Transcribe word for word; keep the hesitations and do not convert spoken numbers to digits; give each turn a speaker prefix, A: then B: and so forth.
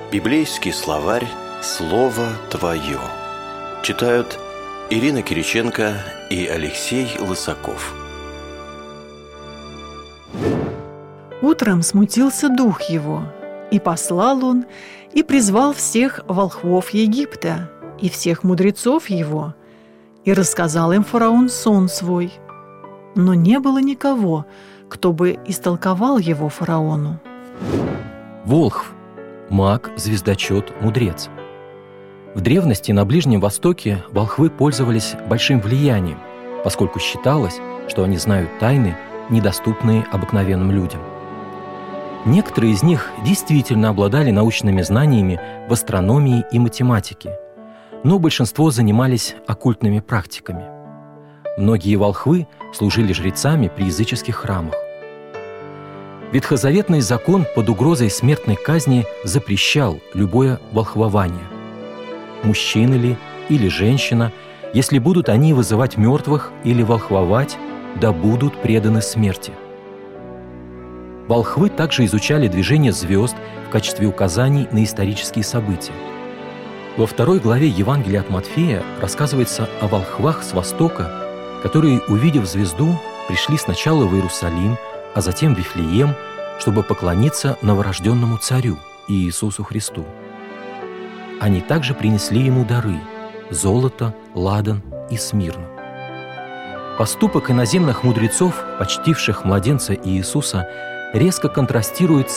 A: Библейский словарь «Слово Твое». Читают Ирина Кириченко и Алексей Лысаков.
B: Утром смутился дух его, и послал он, и призвал всех волхвов Египта, и всех мудрецов его, и рассказал им фараон сон свой. Но не было никого, кто бы истолковал его фараону.
C: Волхв – маг, звездочет, мудрец. В древности на Ближнем Востоке волхвы пользовались большим влиянием, поскольку считалось, что они знают тайны, недоступные обыкновенным людям. Некоторые из них действительно обладали научными знаниями в астрономии и математике, но большинство занимались оккультными практиками. Многие волхвы служили жрецами при языческих храмах. Ветхозаветный закон под угрозой смертной казни запрещал любое волхвование. Мужчина ли или женщина, если будут они вызывать мертвых или волхвовать, да будут преданы смерти. Волхвы также изучали движение звезд в качестве указаний на исторические события. Во второй главе Евангелия от Матфея рассказывается о волхвах с востока, которые, увидев звезду, пришли сначала в Иерусалим, а затем в Вифлеем, чтобы поклониться новорожденному царю Иисусу Христу. Они также принесли ему дары – золото, ладан и смирну. Поступок иноземных мудрецов, почтивших младенца Иисуса, резко контрастирует с